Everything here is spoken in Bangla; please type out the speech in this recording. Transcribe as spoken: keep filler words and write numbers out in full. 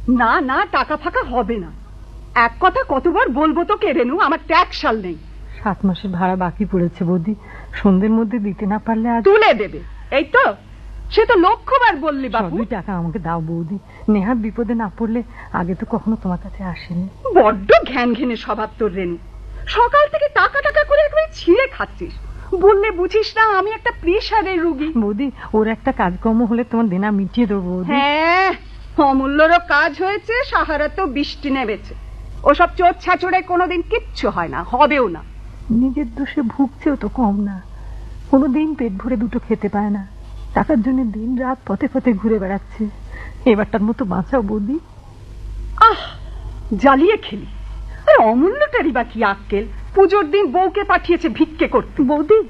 না না, টাকা ফাঁকা হবে না। এক কথা কতবার বলবো তোকে রেনু, আমার ট্যাক্স সাল নেই। সাত মাসের ভাড়া বাকি পড়েছে বৌদি, সন্ধ্যের মধ্যে দিতে না পারলে আজ তুলে দেবে। এই তো, সে তো লক্ষবার বললি বাবু। দুই টাকা আমাকে দাও বৌদি, নেহাত বিপদে না পড়লে। আগে তো কখনো তোমার কাছে আসেনি। বড্ড ঘ্যান ঘেনে স্বভাব তোর রেনু, সকাল থেকে টাকা টাকা করে একবারে ছিঁড়ে খাচ্ছিস। বললে বুঝিস না আমি একটা প্রেশারের রুগী। বৌদি, ওর একটা কাজকর্ম হলে তোমার দেনা মিটিয়ে দেবো বৌদি। হ্যাঁ, অমূল্যরও কাজ হয়েছে, সাহারা তো বৃষ্টি নেমেছে। ওসব চোর ছাচড়ে কোনোদিন কিচ্ছু হয় না, হবেও না। নিজের দোষে ভুগছেও তো কম না, কোনোদিন পেট ভরে দুটো খেতে পায় না, টাকার জন্য দিন রাত পথে পথে ঘুরে বেড়াচ্ছে। এবারটার মতো বাঁচাও বৌদি। আহ, জ্বালিয়ে খেলি। আর অমূল্যটারই বা কি আক্কেল, পুজোর দিন বউকে পাঠিয়েছে ভিক্ষে করতে। বৌদি,